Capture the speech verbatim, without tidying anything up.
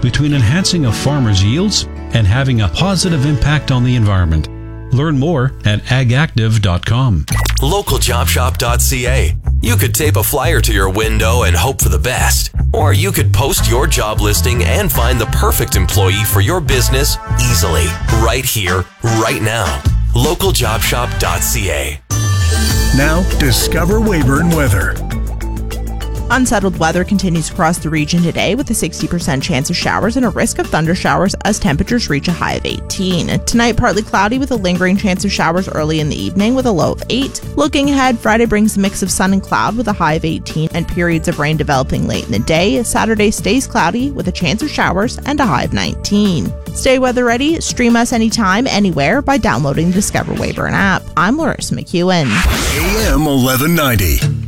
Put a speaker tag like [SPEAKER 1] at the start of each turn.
[SPEAKER 1] between enhancing a farmer's yields and having a positive impact on the environment. Learn more at ag active dot com.
[SPEAKER 2] local job shop dot c a. You could tape a flyer to your window and hope for the best. Or you could post your job listing and find the perfect employee for your business easily, right here, right now. local job shop dot c a.
[SPEAKER 3] Now, discover Weyburn weather.
[SPEAKER 4] Unsettled weather continues across the region today with a sixty percent chance of showers and a risk of thunder showers as temperatures reach a high of eighteen. Tonight, partly cloudy with a lingering chance of showers early in the evening with a low of eight. Looking ahead, Friday brings a mix of sun and cloud with a high of eighteen and periods of rain developing late in the day. Saturday stays cloudy with a chance of showers and a high of nineteen. Stay weather ready. Stream us anytime, anywhere by downloading the Discover Weyburn app. I'm Larissa McEwen.
[SPEAKER 3] A M eleven ninety.